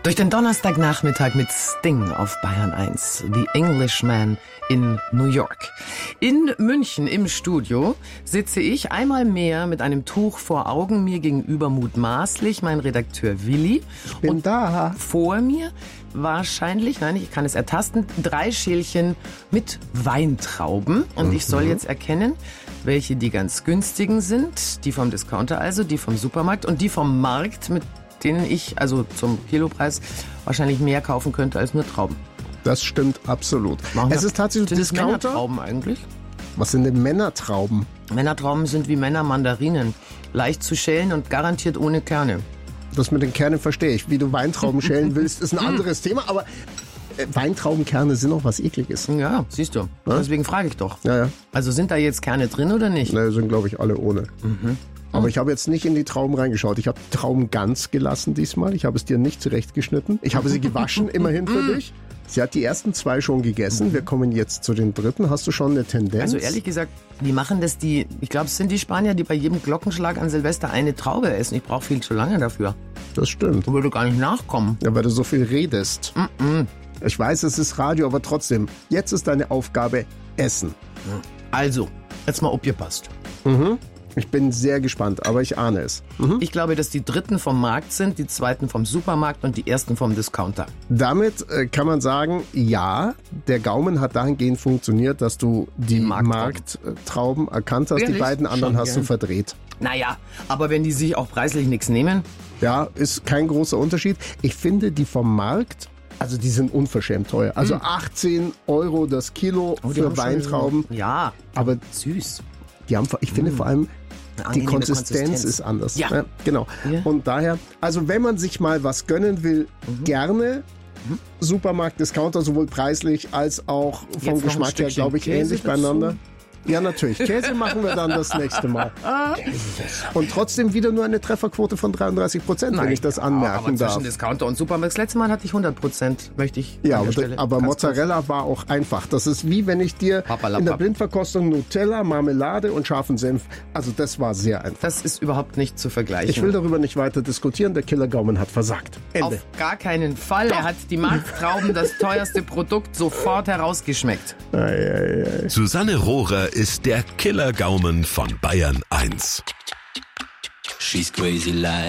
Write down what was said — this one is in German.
Durch den Donnerstagnachmittag mit Sting auf Bayern 1. The Englishman in New York. In München im Studio sitze ich einmal mehr mit einem Tuch vor Augen, mir gegenüber mutmaßlich mein Redakteur Willi. Ich bin da. Vor mir wahrscheinlich, nein, ich kann es ertasten, 3 Schälchen mit Weintrauben. Und ich soll jetzt erkennen, welche die ganz günstigen sind. Die vom Discounter also, die vom Supermarkt und die vom Markt, mit denen ich also zum Kilopreis wahrscheinlich mehr kaufen könnte als nur Trauben. Das stimmt absolut. Es ist tatsächlich Sind es Discounter. Männertrauben eigentlich? Was sind denn Männertrauben? Männertrauben sind wie Männermandarinen. Leicht zu schälen und garantiert ohne Kerne. Das mit den Kernen verstehe ich. Wie du Weintrauben schälen willst, ist ein anderes Thema. Aber Weintraubenkerne sind auch was Ekliges. Ja, siehst du. Ja? Deswegen frage ich doch. Ja. Also sind da jetzt Kerne drin oder nicht? Ne, sind, glaube ich, alle ohne. Aber ich habe jetzt nicht in die Trauben reingeschaut. Ich habe Trauben ganz gelassen diesmal. Ich habe es dir nicht zurechtgeschnitten. Ich habe sie gewaschen, immerhin für dich. Sie hat die ersten 2 schon gegessen. Wir kommen jetzt zu den dritten. Hast du schon eine Tendenz? Also ehrlich gesagt, die machen das ich glaube, es sind die Spanier, die bei jedem Glockenschlag an Silvester eine Traube essen. Ich brauche viel zu lange dafür. Das stimmt. Ich würde gar nicht nachkommen. Ja, weil du so viel redest. Ich weiß, es ist Radio, aber trotzdem. Jetzt ist deine Aufgabe Essen. Also, jetzt mal abgepasst. Ich bin sehr gespannt, aber ich ahne es. Ich glaube, dass die dritten vom Markt sind, die zweiten vom Supermarkt und die ersten vom Discounter. Damit kann man sagen, ja, der Gaumen hat dahingehend funktioniert, dass du die Markttrauben erkannt hast. Ehrlich? Die beiden anderen Schon hast du gern. verdreht. Naja, aber wenn die sich auch preislich nichts nehmen. Ja, ist kein großer Unterschied. Ich finde, die vom Markt, also die sind unverschämt teuer. Also 18 € das Kilo die für haben schon- Weintrauben. Ja, Aber süß. die haben, ich finde vor allem, Eine die angenehme Konsistenz ist anders. Ja. Genau. Ja. Und daher, also wenn man sich mal was gönnen will, gerne Supermarkt, Discounter, sowohl preislich als auch vom noch ein Geschmack her, Stückchen glaube ich, Käse ähnlich dazu? beieinander. Ja, natürlich. Käse machen wir dann das nächste Mal. Und trotzdem wieder nur eine Trefferquote von 33%, wenn ich das anmerken aber darf. zwischen Discounter und Supermarkt. Das letzte Mal hatte ich 100%, möchte ich Ja, an der Stelle aber ganz Mozzarella war auch einfach. Das ist wie wenn ich dir Papalapap. in der Blindverkostung Nutella, Marmelade und scharfen Senf, also das war sehr einfach. Das ist überhaupt nicht zu vergleichen. Ich will darüber nicht weiter diskutieren, der Killer Gaumen hat versagt. Ende. Auf gar keinen Fall. Er hat die Markttrauben, das teuerste Produkt, sofort herausgeschmeckt. Susanne Rohrer ist der Killer-Gaumen von Bayern 1. She's crazy like